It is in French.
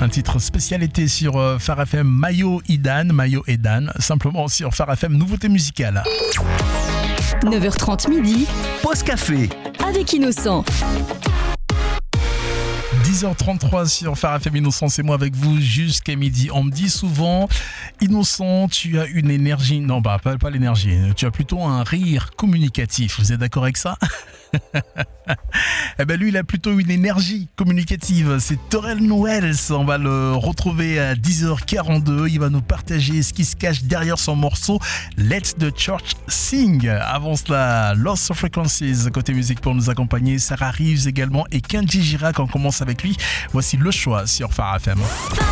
Un titre spécialité sur Phare FM, Mayo et Dan, simplement sur Phare FM, nouveauté musicale. 9h30 midi, Pause café avec Innocent. 10h33 sur Phare FM Innocent, c'est moi avec vous jusqu'à midi. On me dit souvent, Innocent, tu as une énergie. Non, pas l'énergie. Tu as plutôt un rire communicatif. Vous êtes d'accord avec ça? Eh ben lui, il a plutôt une énergie communicative. C'est Torel Noëls. On va le retrouver à 10h42. Il va nous partager ce qui se cache derrière son morceau Let the Church Sing. Avant cela, Lost Frequencies côté musique pour nous accompagner. Sarah Reeves également et Kenji Girac. On commence avec lui. Voici le choix sur Phare FM.